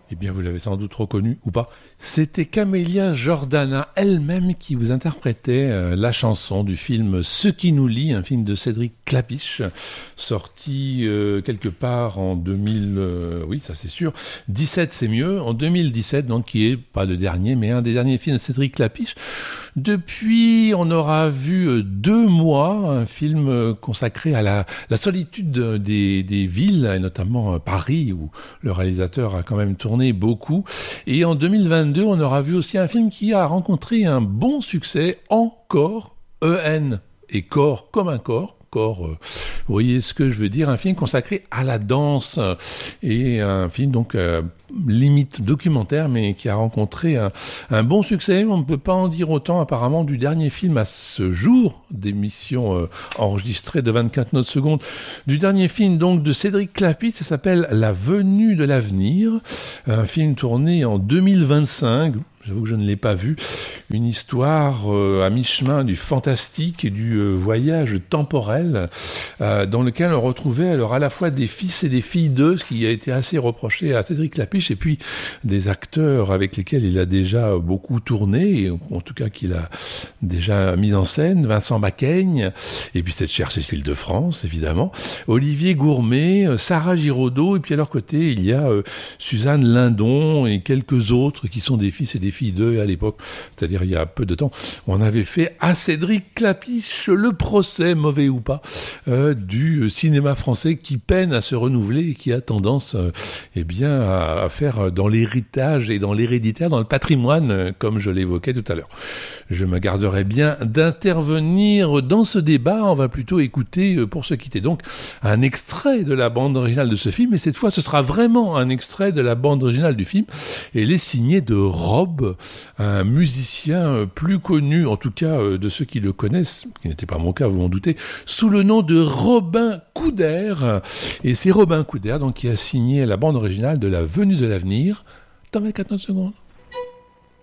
Eh bien, vous l'avez sans doute reconnu ou pas. C'était Camélia Jordana elle-même qui vous interprétait la chanson du film Ce qui nous lie, un film de Cédric Klapisch, sorti quelque part en 2000, oui, ça c'est sûr, 17 c'est mieux, en 2017, donc qui est pas le dernier, mais un des derniers films de Cédric Klapisch. Depuis, on aura vu 2 mois un film consacré à la solitude des villes, et notamment Paris, où le réalisateur a quand même tourné beaucoup. Et en 2022, on aura vu aussi un film qui a rencontré un bon succès, Encore, E-N, et corps comme un corps. Vous voyez ce que je veux dire, un film consacré à la danse et un film donc limite documentaire mais qui a rencontré un bon succès. On ne peut pas en dire autant apparemment du dernier film à ce jour d'émission enregistrée de 24 notes secondes, du dernier film donc de Cédric Klapisch. Ça s'appelle La venue de l'avenir, un film tourné en 2025. J'avoue que je ne l'ai pas vu. Une histoire à mi-chemin du fantastique et du voyage temporel dans lequel on retrouvait alors à la fois des fils et des filles d'eux, ce qui a été assez reproché à Cédric Klapisch, et puis des acteurs avec lesquels il a déjà beaucoup tourné, et en tout cas qu'il a déjà mis en scène, Vincent Macaigne, et puis cette chère Cécile de France, évidemment, Olivier Gourmet, Sarah Giraudot, et puis à leur côté, il y a Suzanne Lindon et quelques autres qui sont des fils et des filles d'eux à l'époque, c'est-à-dire il y a peu de temps, on avait fait à Cédric Klapisch le procès, mauvais ou pas, du cinéma français qui peine à se renouveler et qui a tendance eh bien, à faire dans l'héritage et dans l'héréditaire, dans le patrimoine, comme je l'évoquais tout à l'heure. Je me garderai bien d'intervenir dans ce débat. On va plutôt écouter, pour se quitter donc, un extrait de la bande originale de ce film, et cette fois ce sera vraiment un extrait de la bande originale du film, et elle est signée de Rob, un musicien plus connu, en tout cas de ceux qui le connaissent, qui n'était pas mon cas, vous m'en doutez, sous le nom de Robin Couder. Et c'est Robin Couder donc, qui a signé la bande originale de La venue de l'avenir dans 24 secondes.